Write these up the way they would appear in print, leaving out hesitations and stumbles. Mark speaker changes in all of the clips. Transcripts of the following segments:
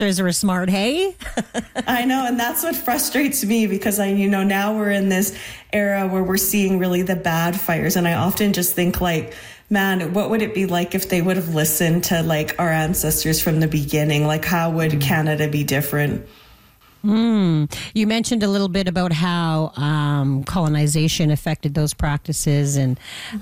Speaker 1: inspectors are smart, hey?
Speaker 2: I know, and that's what frustrates me because now we're in this era where we're seeing really the bad fires, and I often just think like, man, what would it be like if they would have listened to like our ancestors from the beginning? Like, how would Canada be different?
Speaker 1: You mentioned a little bit about how colonization affected those practices and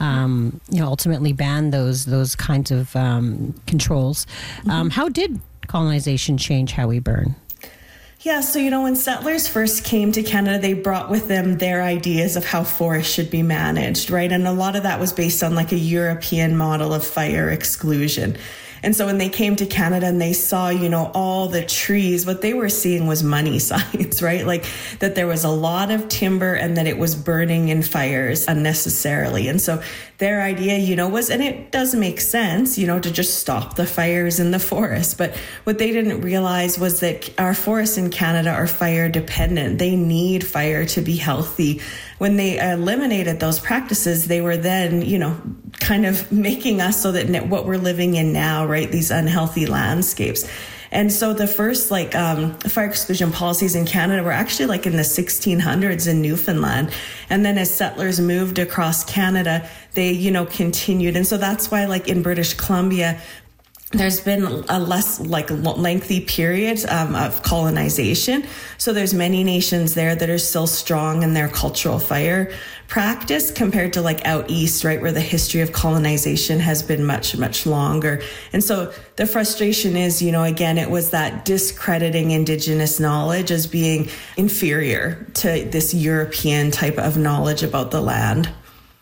Speaker 1: ultimately banned those kinds of controls. How did colonization change how we burn?
Speaker 2: Yeah, so, when settlers first came to Canada, they brought with them their ideas of how forests should be managed, right? And a lot of that was based on like a European model of fire exclusion. And so when they came to Canada and they saw, all the trees, what they were seeing was money signs, right? Like that there was a lot of timber and that it was burning in fires unnecessarily. And so their idea, was, and it does make sense, to just stop the fires in the forest. But what they didn't realize was that our forests in Canada are fire dependent. They need fire to be healthy. When they eliminated those practices, they were then, kind of making us so that what we're living in now, right, these unhealthy landscapes. And so the first fire exclusion policies in Canada were actually like in the 1600s in Newfoundland. And then as settlers moved across Canada, they, continued. And so that's why like in British Columbia, there's been a less lengthy period of colonization. So there's many nations there that are still strong in their cultural fire practice compared to like out east, right, where the history of colonization has been much, much longer. And so the frustration is, again, it was that discrediting Indigenous knowledge as being inferior to this European type of knowledge about the land.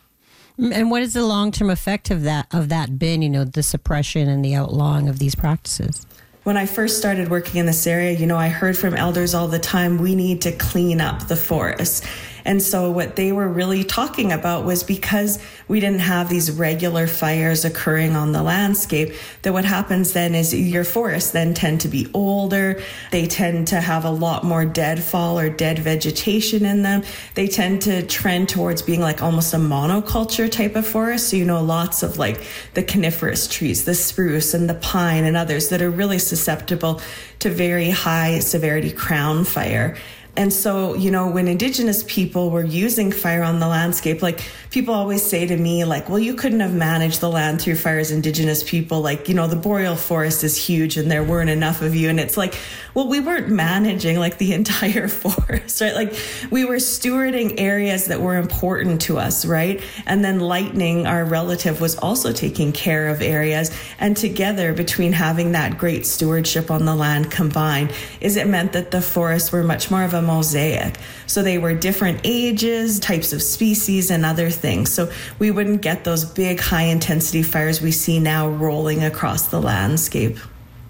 Speaker 1: And what is the long-term effect of that been, the suppression and the outlawing of these practices?
Speaker 2: When I first started working in this area, I heard from elders all the time, we need to clean up the forests. And so what they were really talking about was because we didn't have these regular fires occurring on the landscape, that what happens then is your forests then tend to be older. They tend to have a lot more deadfall or dead vegetation in them. They tend to trend towards being like almost a monoculture type of forest. So, lots of like the coniferous trees, the spruce and the pine and others that are really susceptible to very high severity crown fire. And so, when Indigenous people were using fire on the landscape, like people always say to me, like, well, you couldn't have managed the land through fire as Indigenous people. Like, the boreal forest is huge and there weren't enough of you. And it's like, well, we weren't managing like the entire forest, right? Like we were stewarding areas that were important to us, right? And then Lightning, our relative, was also taking care of areas. And together, between having that great stewardship on the land combined, it meant that the forests were much more of a mosaic. So they were different ages, types of species, and other things. So we wouldn't get those big high intensity fires we see now rolling across the landscape.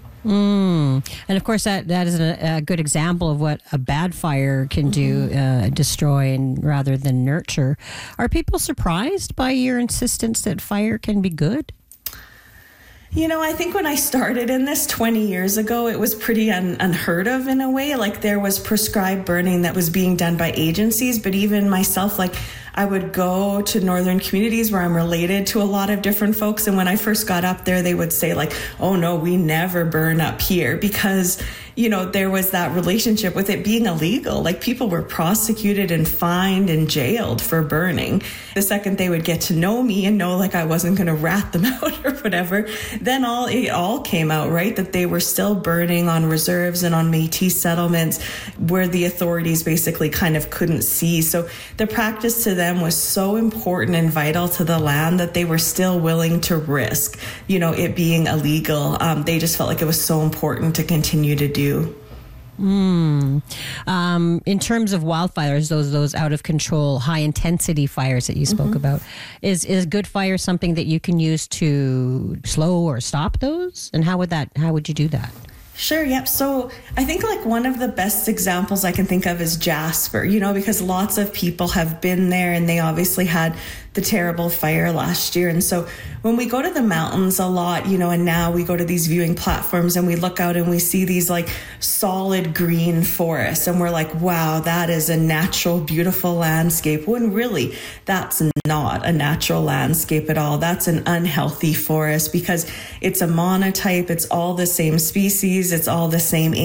Speaker 1: And of course, that is a good example of what a bad fire can do, destroy and rather than nurture. Are people surprised by your insistence that fire can be good?
Speaker 2: I think when I started in this 20 years ago, it was pretty unheard of in a way. Like there was prescribed burning that was being done by agencies, but even myself, like I would go to northern communities where I'm related to a lot of different folks. And when I first got up there, they would say like, oh no, we never burn up here because, there was that relationship with it being illegal. Like people were prosecuted and fined and jailed for burning. The second they would get to know me and know like I wasn't going to rat them out or whatever, then it all came out, right? That they were still burning on reserves and on Métis settlements where the authorities basically kind of couldn't see. So the practice to them was so important and vital to the land that they were still willing to risk, it being illegal. They just felt like it was so important to continue to do.
Speaker 1: In terms of wildfires, those out of control, high intensity fires that you spoke about, is good fire something that you can use to slow or stop those? And how would you do that?
Speaker 2: Sure, yep. So I think like one of the best examples I can think of is Jasper, because lots of people have been there and they obviously had the terrible fire last year. And so when we go to the mountains a lot, and now we go to these viewing platforms and we look out and we see these like solid green forests and we're like, wow, that is a natural, beautiful landscape. When really that's not a natural landscape at all. That's an unhealthy forest because it's a monotype. It's all the same species. It's all the same